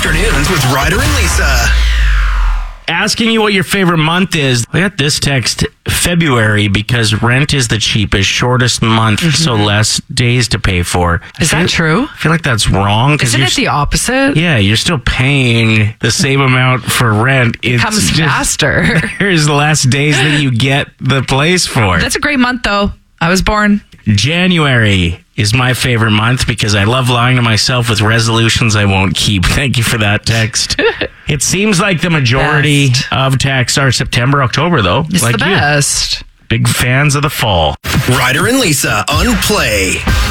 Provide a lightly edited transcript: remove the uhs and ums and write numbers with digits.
Afternoons with Ryder and Lisa. Asking you what your favorite month is. I got this text, February, because rent is the cheapest, shortest month, so less days to pay for. Is that true? I feel like that's wrong. Isn't it the opposite? Yeah, you're still paying the same amount for rent. It comes faster. There's less days that you get the place for. That's a great month, though. I was born. January is my favorite month because I love lying to myself with resolutions I won't keep. Thank you for that text. It seems like the majority of texts are September, October, though. It's like the best. Big fans of the fall. Ryder and Lisa on Play.